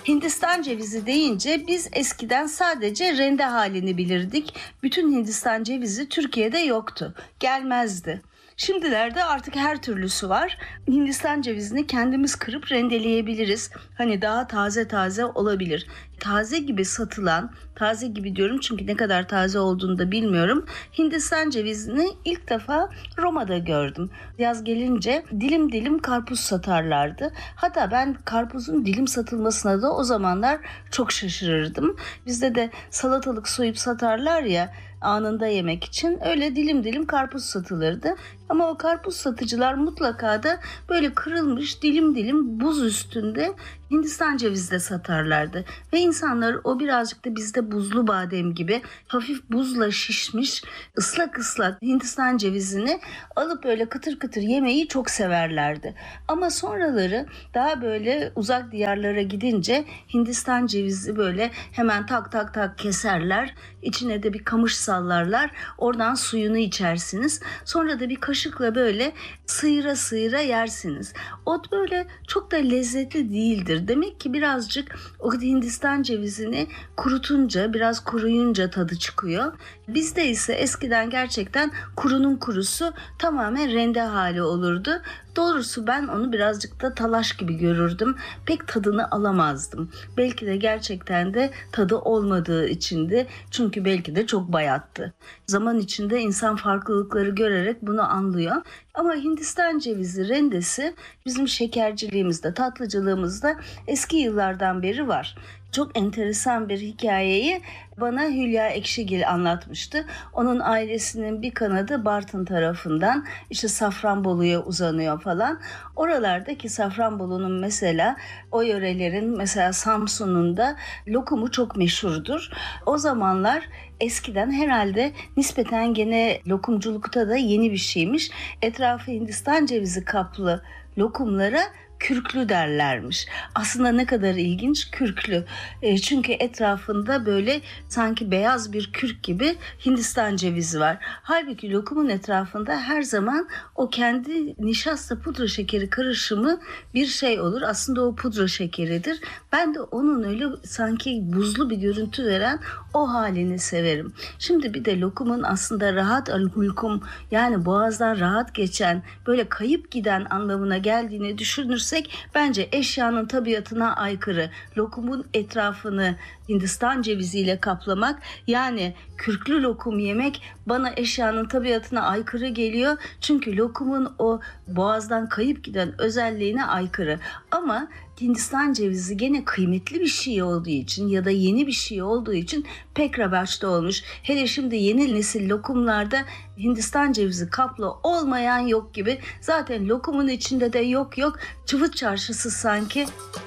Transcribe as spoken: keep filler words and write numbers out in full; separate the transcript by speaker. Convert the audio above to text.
Speaker 1: Hindistan cevizi deyince biz eskiden sadece rende halini bilirdik. Bütün Hindistan cevizi Türkiye'de yoktu, gelmezdi. Şimdilerde artık her türlüsü var. Hindistan cevizini kendimiz kırıp rendeleyebiliriz. Hani daha taze taze olabilir. Taze gibi satılan, taze gibi diyorum çünkü ne kadar taze olduğunu da bilmiyorum. Hindistan cevizini ilk defa Roma'da gördüm. Yaz gelince dilim dilim karpuz satarlardı. Hatta ben karpuzun dilim satılmasına da o zamanlar çok şaşırırdım. Bizde de salatalık soyup satarlar ya, anında yemek için, öyle dilim dilim karpuz satılırdı. Ama o karpuz satıcılar mutlaka da böyle kırılmış dilim dilim buz üstünde Hindistan cevizi de satarlardı. Ve insanlar o birazcık da bizde buzlu badem gibi hafif buzla şişmiş ıslak ıslak Hindistan cevizini alıp böyle kıtır kıtır yemeyi çok severlerdi. Ama sonraları daha böyle uzak diyarlara gidince Hindistan cevizi böyle hemen tak tak tak keserler. İçine de bir kamış sallarlar. Oradan suyunu içersiniz. Sonra da bir kaşıkla böyle sıyıra sıyıra yersiniz. Ot böyle çok da lezzetli değildir. Demek ki birazcık o Hindistan cevizini kurutunca, biraz kuruyunca tadı çıkıyor. Bizde ise eskiden gerçekten kurunun kurusu tamamen rende hali olurdu. Doğrusu ben onu birazcık da talaş gibi görürdüm. Pek tadını alamazdım. Belki de gerçekten de tadı olmadığı içindi. Çünkü belki de çok bayattı. Zaman içinde insan farklılıkları görerek bunu anlıyor. Ama Hindistan cevizi rendesi bizim şekerciliğimizde, tatlıcılığımızda eski yıllardan beri var. Çok enteresan bir hikayeyi bana Hülya Ekşigil anlatmıştı. Onun ailesinin bir kanadı Bartın tarafından işte Safranbolu'ya uzanıyor falan. Oralardaki Safranbolu'nun mesela o yörelerin mesela Samsun'un da lokumu çok meşhurdur. O zamanlar eskiden herhalde nispeten gene lokumculukta da yeni bir şeymiş. Etrafı Hindistan cevizi kaplı lokumlara kürklü derlermiş. Aslında ne kadar ilginç, kürklü. E, çünkü etrafında böyle sanki beyaz bir kürk gibi Hindistan cevizi var. Halbuki lokumun etrafında her zaman o kendi nişasta pudra şekeri karışımı bir şey olur. Aslında o pudra şekeridir. Ben de onun öyle sanki buzlu bir görüntü veren o halini severim. Şimdi bir de lokumun aslında rahat al-hulkum, yani boğazdan rahat geçen, böyle kayıp giden anlamına geldiğini düşünürsek bence eşyanın tabiatına aykırı. Lokumun etrafını Hindistan ceviziyle kaplamak, yani kürklü lokum yemek bana eşyanın tabiatına aykırı geliyor. Çünkü lokumun o boğazdan kayıp giden özelliğine aykırı. Ama Hindistan cevizi gene kıymetli bir şey olduğu için ya da yeni bir şey olduğu için pek revaçta olmuş. Hele şimdi yeni nesil lokumlarda Hindistan cevizi kaplı olmayan yok gibi. Zaten lokumun içinde de yok yok. Çıvıt çarşısı sanki.